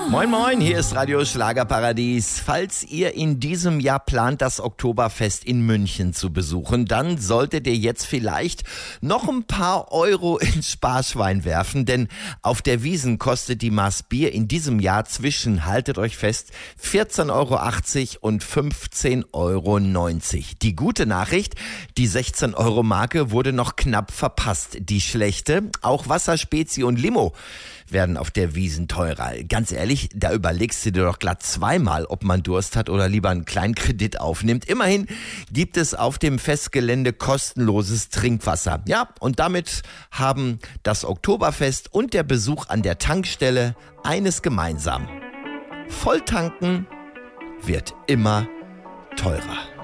Moin Moin, hier ist Radio Schlagerparadies. Falls ihr in diesem Jahr plant, das Oktoberfest in München zu besuchen, dann solltet ihr jetzt vielleicht noch ein paar Euro ins Sparschwein werfen, denn auf der Wiesn kostet die Maß Bier in diesem Jahr zwischen, haltet euch fest, 14,80 € und 15,90 €. Die gute Nachricht, die 16-Euro-Marke wurde noch knapp verpasst. Die schlechte, auch Wasser, Spezi und Limo werden auf der Wiesn teurer. Ganz ehrlich, da überlegst du dir doch glatt zweimal, ob man Durst hat oder lieber einen kleinen Kredit aufnimmt. Immerhin gibt es auf dem Festgelände kostenloses Trinkwasser. Ja, und damit haben das Oktoberfest und der Besuch an der Tankstelle eines gemeinsam: Volltanken wird immer teurer.